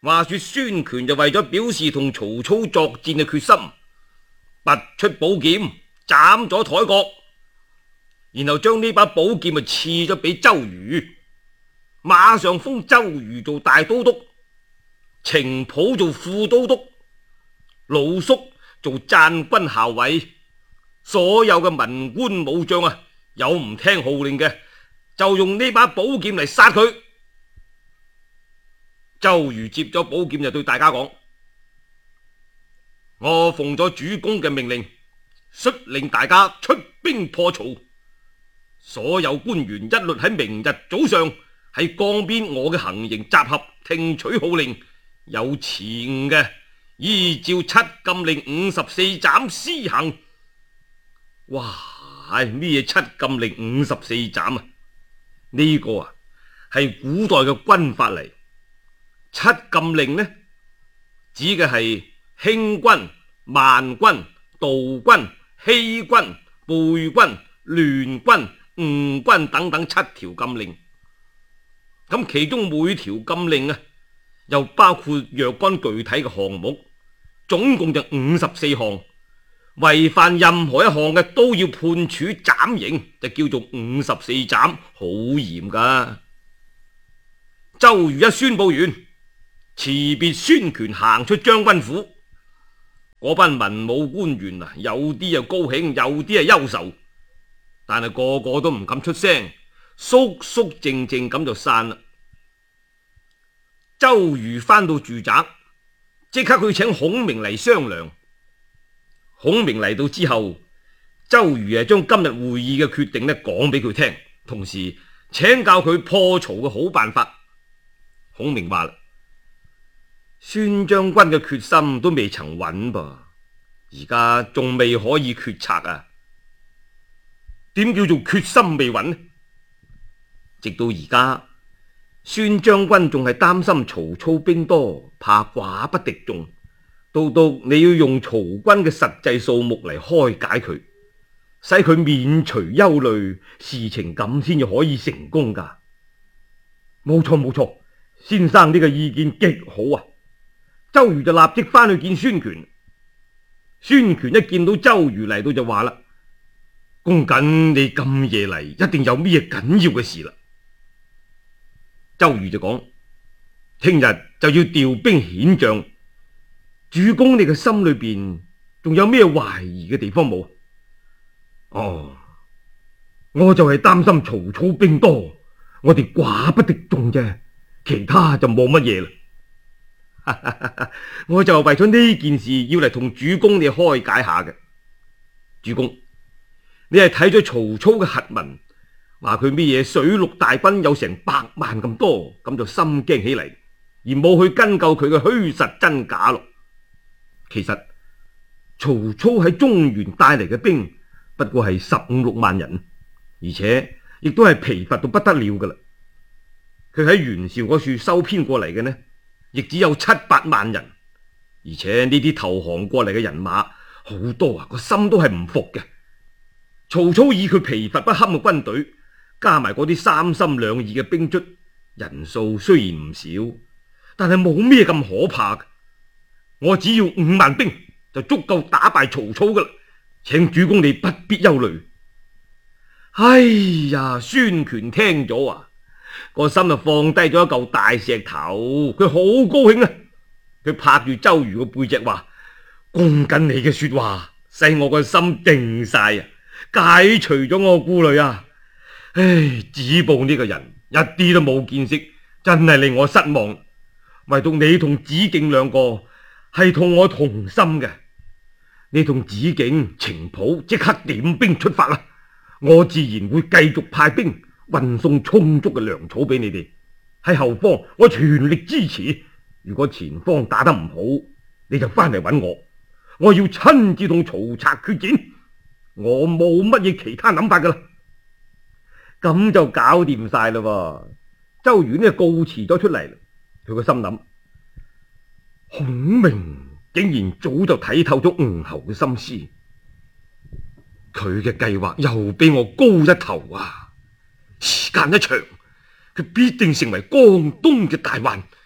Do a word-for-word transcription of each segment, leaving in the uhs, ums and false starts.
話說孫權就為咗表示同曹操作戰嘅決心，拔出寶劍斬咗台角，然後將呢把寶劍啊賜咗俾周瑜，馬上封周瑜做大都督，程普做副都督，魯肅做贊軍校尉，所有嘅文官武將啊，有唔聽號令嘅，就用呢把寶劍嚟殺佢。周瑜接咗寶劍就對大家講：我奉咗主公嘅命令，率領大家出兵破曹。所有官員一律喺明日早上喺江邊我嘅行營集合，聽取號令。有遲誤嘅，依照七禁令五十四斬施行。哇！咩七禁令五十四斬啊？呢個啊係古代嘅軍法嚟。七禁令呢，指嘅係興軍、慢軍、盜軍、欺軍、背軍、亂軍、誤軍等等七條禁令。咁其中每條禁令啊，又包括若干具體嘅項目，總共就五十四項。違反任何一項嘅都要判處斬刑，就叫做五十四斬，好嚴噶。周瑜一宣布完，辭別孫權行出將軍府，嗰班文武官員啊，有啲啊高興，有啲啊憂愁，但係個個都唔敢出聲，肅肅靜靜咁就散啦。周瑜返到住宅，即刻去請孔明嚟商量。孔明嚟到之後，周瑜啊將今日會議嘅決定呢講俾佢聽，同時請教佢破曹嘅好辦法。孔明話啦：孫將軍嘅決心都未曾穩噃，而家仲未可以決策啊。點叫做決心未穩呢？直到而家，孫將軍仲係擔心曹操兵多，怕寡不敵眾。到到你要用曹軍嘅實際數目嚟開解佢，使佢免除憂慮，事情咁先至可以成功噶。冇錯冇錯，先生呢個意見極好啊！周瑜就立即翻去見孫權。孫權一見到周瑜嚟到就話啦：公瑾，你咁夜嚟，一定有咩緊要嘅事啦。周瑜就講：聽日就要調兵遣將。主公，你嘅心裏邊仲有咩懷疑嘅地方冇？哦，我就係擔心曹操兵多，我哋寡不敵眾啫，其他就冇乜嘢啦。我就為咗呢件事要嚟同主公你開解下嘅。主公，你係睇咗曹操嘅檄文，話佢咩嘢水陸大軍有成百萬咁多，咁就心驚起嚟，而冇去根究佢嘅虛實真假咯。其實曹操喺中原帶嚟嘅兵不過係十五六萬人，而且亦都係疲乏到不得了噶啦。佢喺袁紹嗰處收編過嚟嘅呢，亦只有七八萬人，而且呢啲投降過嚟嘅人馬好多啊，個心都係唔服嘅。曹操以佢疲乏不堪嘅軍隊，加埋嗰啲三心兩意嘅兵卒，人數雖然唔少，但係冇咩咁可怕嘅。我只要五萬兵就足夠打敗曹操噶啦，請主公你不必憂慮。哎呀，孫權聽咗啊，個心就放低咗一嚿大石頭，佢好高興啊！佢拍住周瑜個背脊話：公瑾，你嘅說話使我個心定晒啊，解除咗我顧慮啊！唉，子布呢個人一啲都冇見識，真係令我失望。唯獨你同子敬兩個係同我同心嘅，你同子敬、程普即刻點兵出發啦！我自然會繼續派兵運送充足嘅糧草俾你哋。喺後方我全力支持。如果前方打得唔好，你就翻嚟揾我，我要親自同曹賊決戰。我冇乜嘢其他諗法噶啦。咁就搞掂晒啦。周瑜呢告辭咗出嚟，佢個心諗。孔明竟然早就睇透咗吳侯嘅心思，佢嘅計劃又比我高一頭啊！時間一長，佢必定成為江東嘅大患，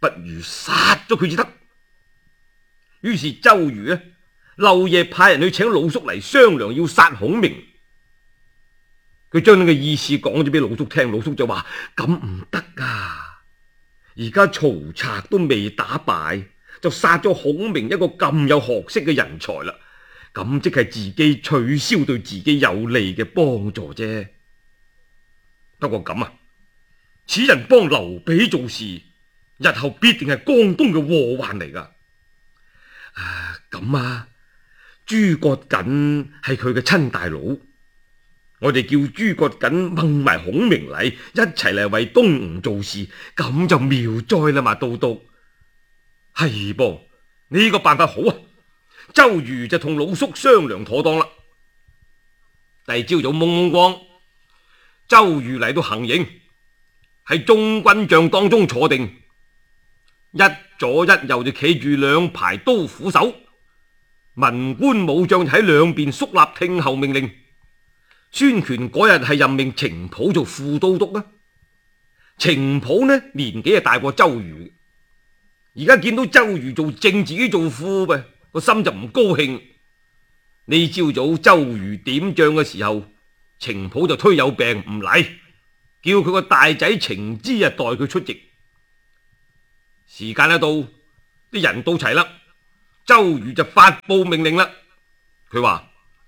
不如殺咗佢至得。於是周瑜呢，漏夜派人去請魯肅嚟商量要殺孔明。佢將呢個意思講咗俾魯肅聽，魯肅就話：咁唔得啊！而家曹賊都未打敗，就殺咗孔明一個咁有學識嘅人才啦，咁即係自己取消對自己有利嘅幫助啫。不過咁啊，此人幫劉備做事，日後必定係江東嘅禍患嚟噶。啊，咁啊，諸葛瑾係佢嘅親大佬，我哋叫諸葛瑾掹埋孔明嚟，一齊嚟為東吳做事，咁就妙哉啦嘛！都督係噃，呢個辦法好啊！周瑜就同魯肅商量妥當啦。第二朝早蒙蒙光，周瑜嚟到行營，喺眾軍將當中坐定，一左一右就企住兩排刀斧手，文官武將喺兩邊肅立聽候命令。孫權嗰日係任命程普做副都督啦。程普呢年紀係大過周瑜，而家見到周瑜做正，自己做副嘅，個心就唔高興。呢朝早周瑜點將嘅時候，程普就推有病唔嚟，叫佢個大仔程知啊代佢出席。時間一到，啲人到齊啦，周瑜就發布命令啦。佢話：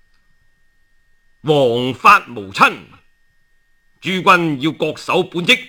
王法無親，諸軍要各守本職。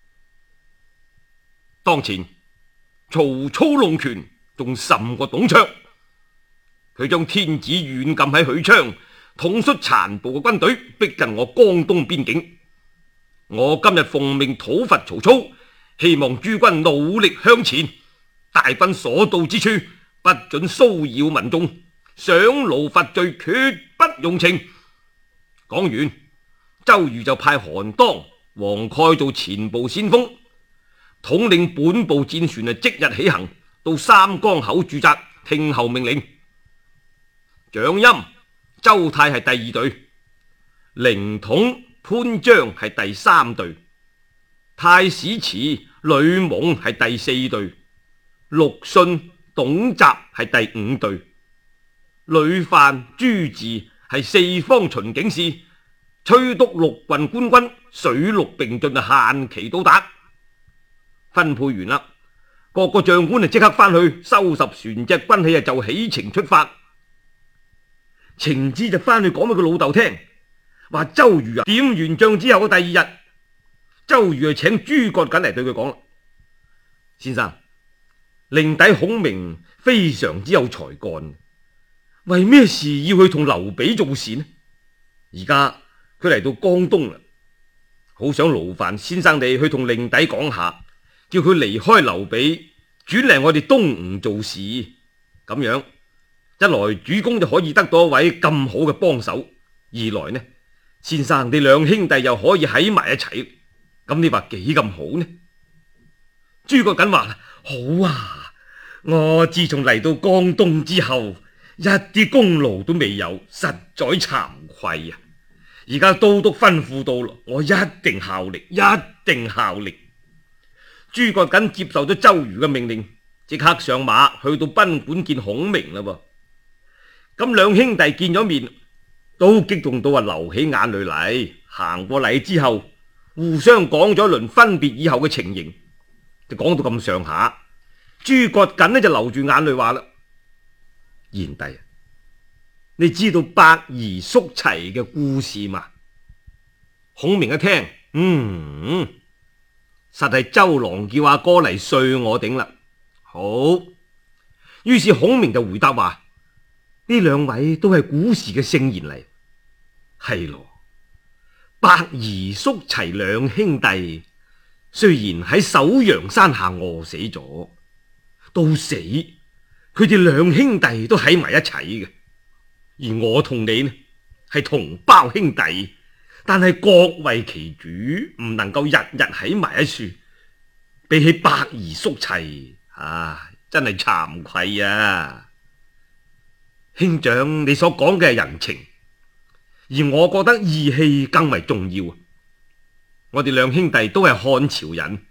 當前曹操弄權仲甚過董卓，佢將天子軟禁喺許昌，統率殘暴嘅軍隊逼近我江東邊境。我今日奉命討伐曹操，希望諸軍努力向前，大軍所到之處不准騷擾民眾，賞勞罰罪決不容情。講完，周瑜就派韓當、黃蓋做前部先鋒，統領本部戰船啊，即日起行到三江口駐紮，聽候命令。蔣欽、周泰係第二隊，凌統、潘璋係第三隊，太史慈、呂蒙係第四隊，陸遜、董習係第五隊，呂範、朱治係四方巡警使，催督陸運官軍水陸並進啊，限期到達。分配完啦，各個將官啊即刻翻去收拾船隻軍器啊，就起程出發。程知就翻去講俾佢老豆聽，話周瑜啊點完仗之後嘅第二日，周瑜啊請諸葛瑾嚟對佢講啦：先生，令弟孔明非常之有才幹，為咩事要去同劉備做事呢？而家佢嚟到江東啦，好想勞煩先生你去同令弟講下，叫佢離開劉備，轉嚟我哋東吳做事。咁樣一來主公就可以得到一位咁好嘅幫手，二來呢，先生你兩兄弟又可以喺埋一齊，咁你話幾咁好呢？諸葛瑾話：好啊，我自從嚟到江東之後，一啲功勞都未有，實在慚愧啊！而家都督吩咐到咯，我一定效力，一定效力。諸葛瑾接受咗周瑜嘅命令，即刻上馬去到賓館見孔明啦噃。咁兩兄弟見咗面，都激動到話流起眼淚嚟。行過禮之後，互相講咗一輪分別以後嘅情形，就講到咁上下。諸葛瑾呢就流住眼淚話啦：賢弟，你知道伯夷叔齊嘅故事嘛？孔明一聽，嗯，實係周郎叫阿哥嚟睡我頂啦。好，於是孔明就回答話：呢兩位都係古時嘅聖賢嚟。係咯，伯夷叔齊兩兄弟雖然喺首陽山下餓死咗，到死佢哋兩兄弟都喺埋一齊嘅。而我同你呢係同胞兄弟，但係各為其主，唔能夠日日喺埋一處。比起伯夷叔齊啊，真係慚愧啊！兄長，你所講嘅係人情，而我覺得義氣更為重要。我哋兩兄弟都係漢朝人，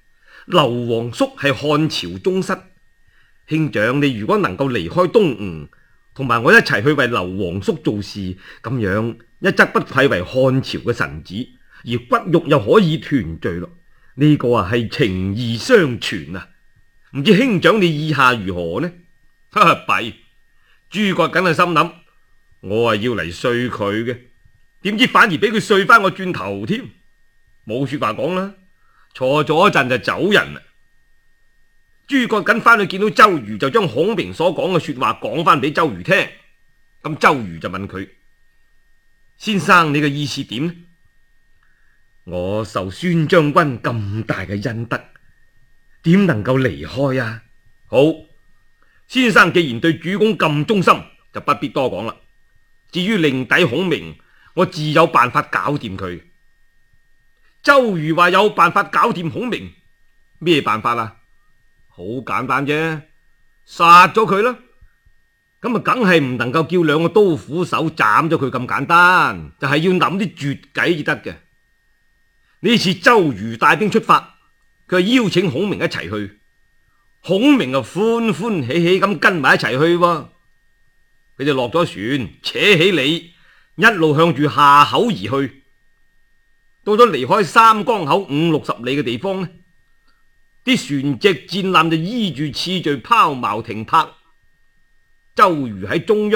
劉皇叔係漢朝宗室，兄長你如果能夠離開東吳，同埋我一齊去為劉皇叔做事，咁樣一則不愧為漢朝嘅臣子，而骨肉又可以團聚咯。呢、這個啊係情義相傳啊！唔知兄長你意下如何呢？哈哈，弊！諸葛瑾係心諗，我啊要嚟睡佢嘅，點知反而俾佢睡翻我轉頭添，冇說話講啦。坐咗一陣就走人啦。諸葛瑾翻去見到周瑜，就將孔明所講嘅說話講翻俾周瑜聽。咁周瑜就問佢：先生，你嘅意思點呢？我受孫將軍咁大嘅恩德，點能夠離開啊？好，先生既然對主公咁忠心，就不必多講啦。至於令弟孔明，我自有辦法搞掂佢。周瑜話有辦法搞掂孔明，咩辦法啊？好簡單啫，殺咗佢啦。咁啊，梗係唔能夠叫兩個刀斧手斬咗佢咁簡單，就係要諗啲絕計至得嘅。呢次周瑜帶兵出發，佢係邀請孔明一齊去，孔明啊歡歡喜喜咁跟埋一齊去。佢哋落咗船，扯起鯉，一路向住下口而去。到咗離開三江口五六十里嘅地方呢，啲船隻戰艦就依住次序拋錨停泊。周瑜喺中央